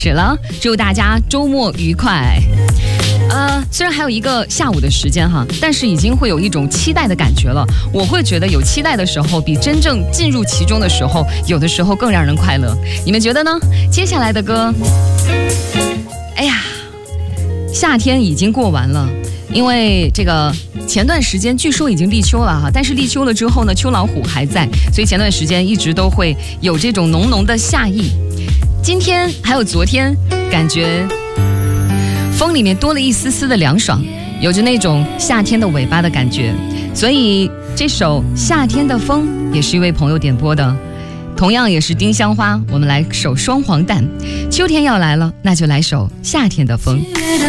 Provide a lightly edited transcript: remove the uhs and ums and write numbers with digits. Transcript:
始了，祝大家周末愉快。虽然还有一个下午的时间哈，但是已经会有一种期待的感觉了。我会觉得有期待的时候，比真正进入其中的时候，有的时候更让人快乐。你们觉得呢？接下来的歌，哎呀，夏天已经过完了。因为这个前段时间据说已经立秋了哈，但是立秋了之后呢，秋老虎还在，所以前段时间一直都会有这种浓浓的夏意。今天还有昨天，感觉风里面多了一丝丝的凉爽，有着那种夏天的尾巴的感觉。所以这首《夏天的风》也是一位朋友点播的，同样也是丁香花。我们来首双黄蛋，秋天要来了，那就来首《夏天的风》。